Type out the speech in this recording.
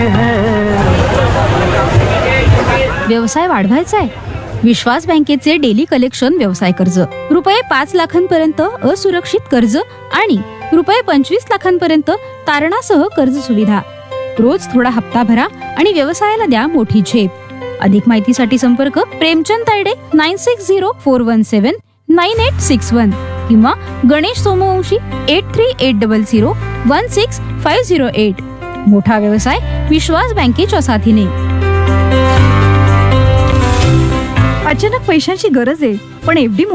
व्यवसाय वाढवायचा आहे? विश्वास बँकेचे डेली कलेक्शन व्यवसाय कर्ज, रुपये 5 लाखांपर्यंत असुरक्षित कर्ज आणि रुपये 25 लाखांपर्यंत तारणासह कर्ज सुविधा. रोज थोडा हप्ता भरा आणि व्यवसायाला द्या मोठी झेप. अधिक माहितीसाठी संपर्क प्रेमचंद तायडे 9604179861 किंवा गणेश सोमवंशी 8380016508. मोठा व्यवसाय विश्वास बँकेच्या साथीने. अचानक पैशांची गरज आहे, पण एफडी